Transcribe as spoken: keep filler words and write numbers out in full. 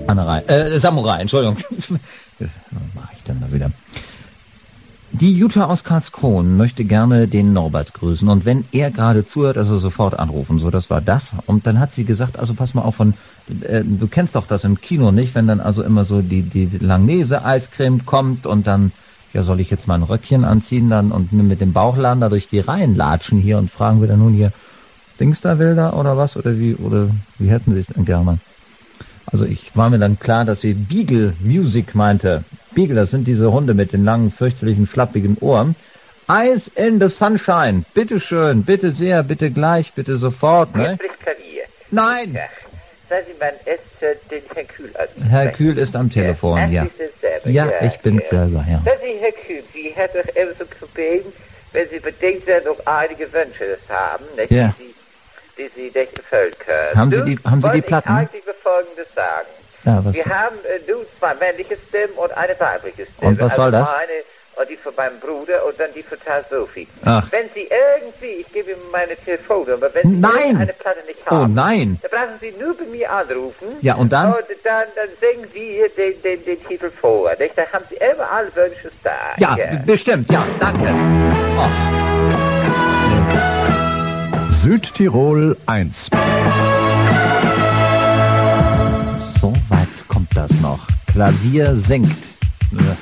Samurai, äh, Samurai, Entschuldigung. Das mache ich dann mal wieder. Die Jutta aus Karlskron möchte gerne den Norbert grüßen. Und wenn er gerade zuhört, also sofort anrufen. So, das war das. Und dann hat sie gesagt, also pass mal auf, von, äh, du kennst doch das im Kino nicht, wenn dann also immer so die, die Langnese-Eiscreme kommt und dann, ja, soll ich jetzt mal ein Röckchen anziehen dann und mit dem Bauchladen da durch die Reihen latschen hier und fragen wir dann nun hier, Dings da Wilder oder was? Oder wie, oder wie hätten sie es denn gerne? Also ich war mir dann klar, dass sie Beagle Music meinte. Beagle, das sind diese Hunde mit den langen, fürchterlichen, schlappigen Ohren. Eyes in the Sunshine. Bitte schön, bitte sehr, bitte gleich, bitte sofort. Ne? Wer spricht Klavier? Nein! Ja. Sagen Sie, man ist äh, den Herrn Kühl an. Herr Kühl ist am Telefon, ja. ja. Ach, Sie sind selber. Ja, ja, ich bin ja. selber, ja. Sagen Sie, Herr Kühl, Sie hat doch eben so gebeten, wenn Sie bedingt sind, noch einige Wünsche haben, nicht? Ja. Die Sie die Sie nicht erfüllen können. Haben Sie Nun die, haben Sie die wollte Platten? Ich eigentlich Folgendes sagen. Ja, was? Wir haben äh, nun zwei männliche Stimmen und eine weibliche Stimme. Und was also soll das? Meine und die von meinem Bruder und dann die von Tante Sophie. Ach. Wenn Sie irgendwie, ich gebe Ihnen meine Telefonnummer, wenn Sie Nein! eine Platte nicht Oh haben, nein! dann brauchen Sie nur bei mir anrufen. Ja, und dann? Und dann, dann singen wir den, den, den Titel vor. Nicht? Da haben Sie immer alle Wünsche da. Ja, bestimmt, ja, danke. Oh. Südtirol eins. So weit kommt das noch. Klavier singt.